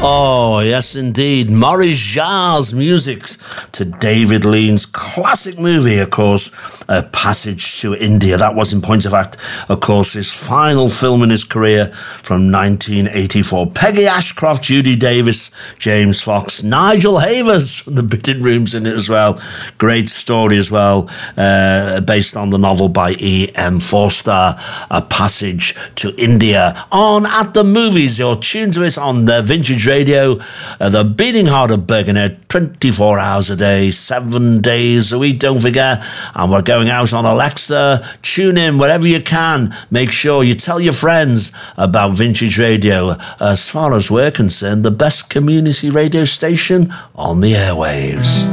Oh, yes, indeed. Maurice Jarre's music to David Lean's classic movie, of course, A Passage to India. That was, in point of fact, of course, his final film in his career from 1984. Peggy Ashcroft, Judy Davis, James Fox, Nigel Havers from the Bidding Rooms in it as well. Great story as well, based on the novel by E.M. Forster, A Passage to India. On At the Movies, you're tuned to us on the Vintage Radio, the beating heart of Birkenhead, 24 hours a day, 7 days a week, don't forget. And we're going out on Alexa. Tune in wherever you can. Make sure you tell your friends about Vintage Radio. As far as we're concerned, the best community radio station on the airwaves.